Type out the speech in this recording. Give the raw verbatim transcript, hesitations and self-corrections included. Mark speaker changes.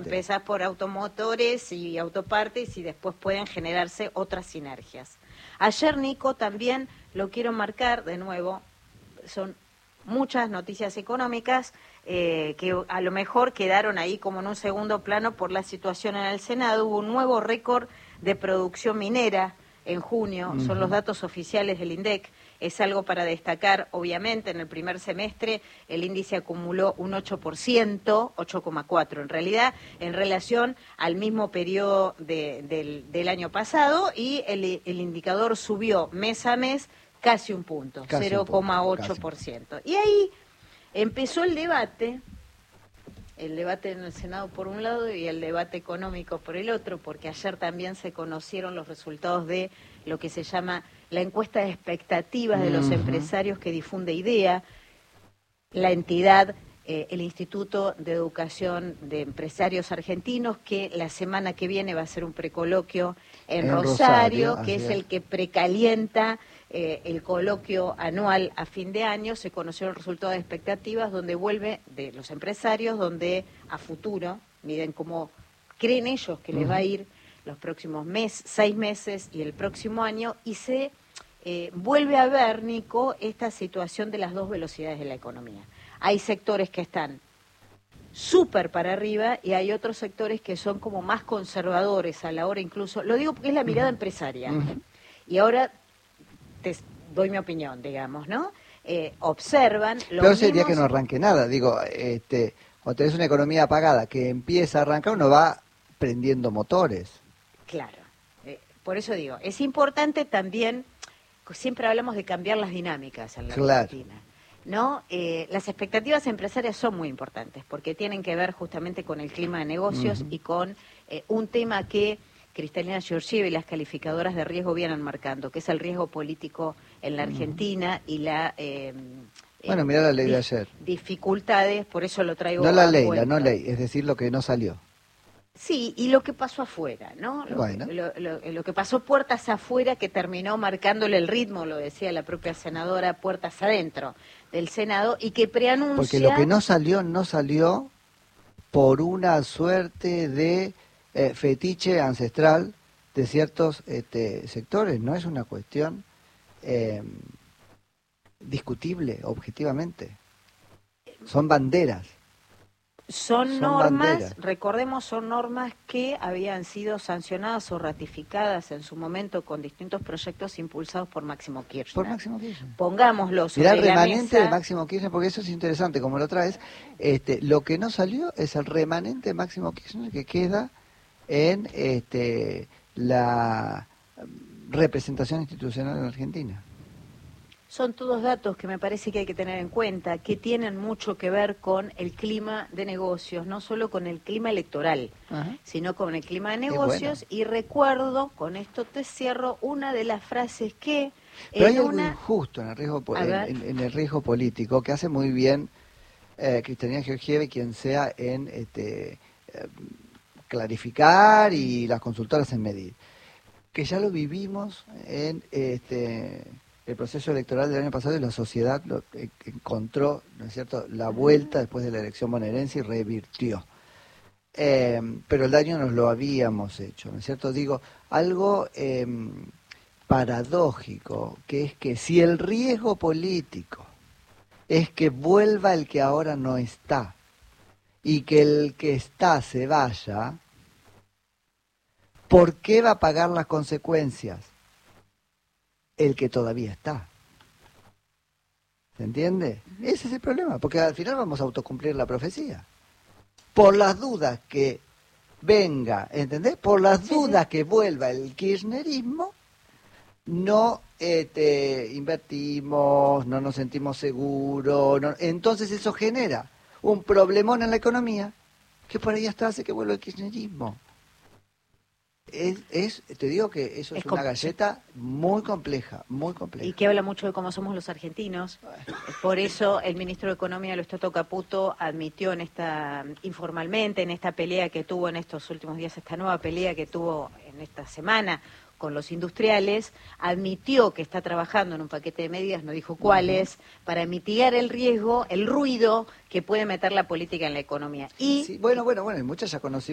Speaker 1: empezás por automotores y autopartes y después pueden generarse otras sinergias. Ayer, Nico, también lo quiero marcar de nuevo, son muchas noticias económicas eh, que a lo mejor quedaron ahí como en un segundo plano por la situación en el Senado. Hubo un nuevo récord de producción minera en junio, uh-huh. Son los datos oficiales del INDEC. Es algo para destacar, obviamente, en el primer semestre el índice acumuló un ocho por ciento, ocho coma cuatro en realidad, en relación al mismo periodo de, del, del año pasado, y el, el indicador subió mes a mes casi un punto, cero coma ocho por ciento. Y ahí empezó el debate, el debate en el Senado por un lado y el debate económico por el otro, porque ayer también se conocieron los resultados de lo que se llama la encuesta de expectativas de los uh-huh. empresarios que difunde IDEA, la entidad, eh, el Instituto de Educación de Empresarios Argentinos, que la semana que viene va a hacer un precoloquio en, en Rosario, Rosario que es, es el que precalienta eh, el coloquio anual a fin de año. Se conocieron los resultados de expectativas donde vuelve de los empresarios, donde a futuro miden cómo creen ellos que uh-huh. les va a ir los próximos mes, seis meses y el próximo año, y se eh, vuelve a ver, Nico, esta situación de las dos velocidades de la economía. Hay sectores que están súper para arriba y hay otros sectores que son como más conservadores a la hora incluso, lo digo porque es la mirada uh-huh. empresaria. Uh-huh. Y ahora te doy mi opinión, digamos, ¿no? Eh, observan...
Speaker 2: Pero sería mismos... que no arranque nada, digo, este, cuando tenés una economía apagada que empieza a arrancar, uno va prendiendo motores.
Speaker 1: Claro, eh, por eso digo, es importante también, siempre hablamos de cambiar las dinámicas en la
Speaker 2: claro.
Speaker 1: Argentina, ¿no? Eh, las expectativas empresarias son muy importantes porque tienen que ver justamente con el clima de negocios uh-huh. y con eh, un tema que Cristalina Georgieva y las calificadoras de riesgo vienen marcando, que es el riesgo político en la Argentina uh-huh. y la... Eh,
Speaker 2: bueno,
Speaker 1: eh,
Speaker 2: mirá la ley
Speaker 1: dif-
Speaker 2: de ayer.
Speaker 1: Dificultades, por eso lo traigo
Speaker 2: No la ley,
Speaker 1: cuenta.
Speaker 2: la no ley, es decir, lo que no salió.
Speaker 1: Sí, y lo que pasó afuera, ¿no? Lo,
Speaker 2: bueno.
Speaker 1: que, lo, lo, lo que pasó puertas afuera, que terminó marcándole el ritmo, lo decía la propia senadora, puertas adentro del Senado, y que preanuncia...
Speaker 2: Porque lo que no salió, no salió por una suerte de eh, fetiche ancestral de ciertos este, sectores, no es una cuestión eh, discutible, objetivamente. Son banderas.
Speaker 1: Son,
Speaker 2: son
Speaker 1: normas,
Speaker 2: banderas.
Speaker 1: recordemos, son normas que habían sido sancionadas o ratificadas en su momento con distintos proyectos impulsados por Máximo Kirchner.
Speaker 2: Por Máximo Kirchner.
Speaker 1: Pongámoslo sobre
Speaker 2: Mirá el remanente
Speaker 1: la mesa.
Speaker 2: de Máximo Kirchner, porque eso es interesante, como lo traes. Este, lo que no salió es el remanente de Máximo Kirchner que queda en este, la representación institucional en Argentina.
Speaker 1: Son todos datos que me parece que hay que tener en cuenta, que tienen mucho que ver con el clima de negocios, no solo con el clima electoral, ajá. sino con el clima de negocios. Bueno. Y recuerdo, con esto te cierro, una de las frases que...
Speaker 2: Pero hay
Speaker 1: una...
Speaker 2: algo injusto en el riesgo, en, en, en el riesgo político, que hace muy bien eh, Cristalina Georgieva y quien sea en este, eh, clarificar y las consultoras en medir. Que ya lo vivimos en... este el proceso electoral del año pasado y la sociedad lo, eh, encontró, ¿no es cierto?, la vuelta después de la elección bonaerense y revirtió. Eh, pero el daño nos lo habíamos hecho, ¿no es cierto? Digo, algo eh, paradójico, que es que si el riesgo político es que vuelva el que ahora no está y que el que está se vaya, ¿por qué va a pagar las consecuencias el que todavía está? ¿Se entiende? Ese es el problema, porque al final vamos a autocumplir la profecía. Por las dudas que venga, ¿entendés? Por las dudas que vuelva el kirchnerismo, no este, invertimos, no nos sentimos seguros, no, entonces eso genera un problemón en la economía que por ahí hasta hace que vuelva el kirchnerismo. Es, es, te digo que eso es, es una galleta muy compleja, muy compleja.
Speaker 1: Y que habla mucho de cómo somos los argentinos. Por eso el ministro de Economía, Luis Toto Caputo, admitió en esta, informalmente, en esta pelea que tuvo en estos últimos días, esta nueva pelea que tuvo en esta semana con los industriales, admitió que está trabajando en un paquete de medidas, no dijo cuáles, uh-huh. para mitigar el riesgo, el ruido que puede meter la política en la economía. Y
Speaker 2: sí, bueno, bueno, bueno, y muchas ya conocidas.